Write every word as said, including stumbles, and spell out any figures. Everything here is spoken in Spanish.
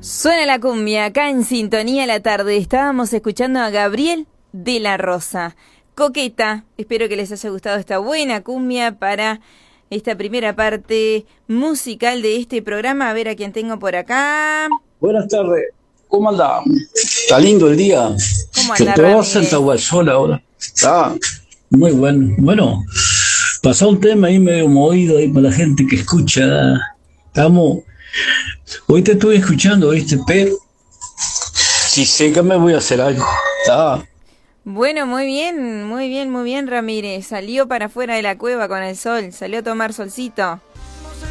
Suena la cumbia, acá en Sintonía la Tarde. Estábamos escuchando a Gabriel de la Rosa. Coqueta, espero que les haya gustado esta buena cumbia para esta primera parte musical de este programa. A ver a quién tengo por acá. Buenas tardes, ¿cómo andás? Está lindo el día. ¿Cómo Se anda, te va a Ramírez? sentar el sol ahora. Está muy bueno. Bueno, pasó un tema ahí medio movido ahí para la gente que escucha. Estamos. Hoy te estuve escuchando, ¿viste? Pero si sé que me voy a hacer algo. Está. Bueno, muy bien, muy bien, muy bien, Ramírez. Salió para afuera de la cueva con el sol, salió a tomar solcito.